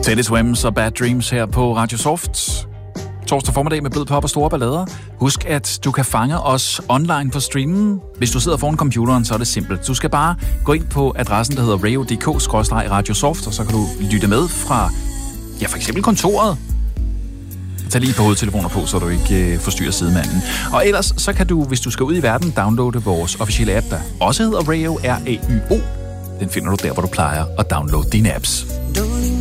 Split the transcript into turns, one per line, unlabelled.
Teddy Swims og Bad Dreams her på Radio Soft. Torsdag formiddag med blød pop og store ballader. Husk, at du kan fange os online på streamen. Hvis du sidder foran computeren, så er det simpelt. Du skal bare gå ind på adressen, der hedder radio.dk/radiosoft, og så kan du lytte med fra, ja, for eksempel kontoret. Tag lige på hovedtelefoner på, så du ikke forstyrrer sidemanden. Og ellers, så kan du, hvis du skal ud i verden, downloade vores officielle app, der også hedder Radio RAYO. Den finder du der, hvor du plejer at downloade dine apps.